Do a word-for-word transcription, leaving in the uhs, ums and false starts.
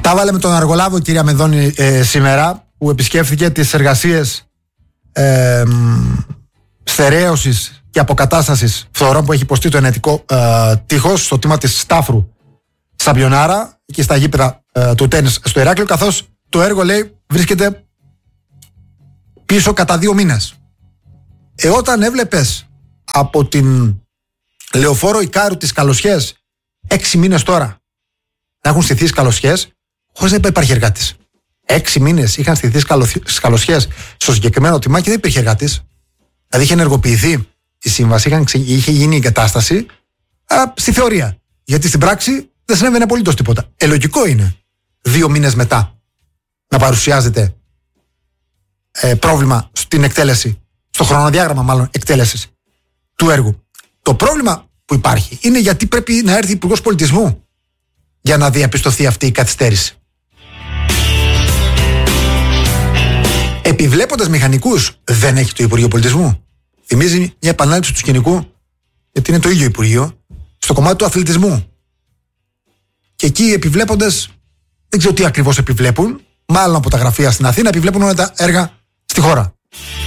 Τα βάλε με τον Αργολάβο, κυρία Μενδώνη, ε, σήμερα, που επισκέφθηκε τις εργασίες ε, στερέωσης και αποκατάστασης φθορών που έχει υποστεί το ενετικό ε, τείχος στο τμήμα της Στάφρου Σαμπιονάρα και στα γήπεδα ε, του τένις στο Ηράκλειο, καθώς το έργο, λέει, βρίσκεται πίσω κατά δύο μήνες. Ε, όταν έβλεπες από την λεωφόρο Ικάρου τις καλοσιές έξι μήνες τώρα να έχουν στηθεί καλοσιές, χωρίς να υπάρχει εργάτης. Έξι μήνες είχαν στηθεί καλοσιές στο συγκεκριμένο τιμά και δεν υπήρχε εργάτης. Δηλαδή είχε ενεργοποιηθεί η σύμβαση, είχαν, είχε γίνει η εγκατάσταση α, στη θεωρία. Γιατί στην πράξη δεν συνέβαινε απολύτως τίποτα. Ε, λογικό είναι δύο μήνες μετά να παρουσιάζεται ε, πρόβλημα στην εκτέλεση, στο χρονοδιάγραμμα μάλλον εκτέλεσης του έργου. Το πρόβλημα που υπάρχει είναι γιατί πρέπει να έρθει Υπουργός Πολιτισμού για να διαπιστωθεί αυτή η καθυστέρηση. Επιβλέποντας μηχανικούς δεν έχει το Υπουργείο Πολιτισμού. Θυμίζει μια επανάληψη του σκηνικού, γιατί είναι το ίδιο Υπουργείο, στο κομμάτι του αθλητισμού. Και εκεί οι επιβλέποντες δεν ξέρω τι ακριβώς επιβλέπουν, μάλλον από τα γραφεία στην Αθήνα επιβλέπουν όλα τα έργα στη χώρα.